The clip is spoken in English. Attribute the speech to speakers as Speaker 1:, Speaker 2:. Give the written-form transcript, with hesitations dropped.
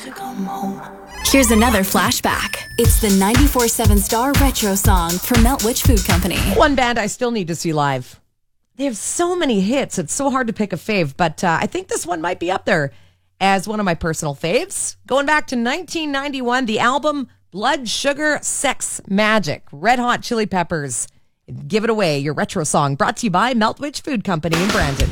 Speaker 1: Here's another flashback. It's the 94.7 Star Retro song from Melt Witch Food Company.
Speaker 2: One band I still need to see live. They have so many hits. It's so hard to pick a fave, but I think this one might be up there as one of my personal faves. Going back to 1991, the album Blood Sugar Sex Magic. Red Hot Chili Peppers. Give It Away, your retro song, brought to you by Melt Witch Food Company in Brandon.